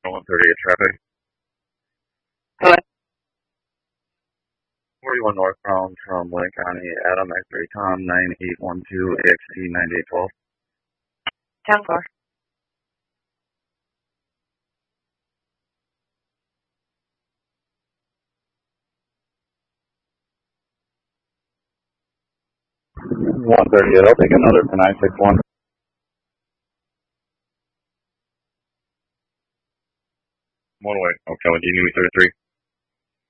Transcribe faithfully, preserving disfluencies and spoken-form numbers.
one thirty at traffic. Hello? forty-one northbound from Lake County, Adam X-ray Tom nine eight one two A X T nine eight one two. ten four. one thirty, I'll take another for nine six one. One way, okay, do you need me thirty-three?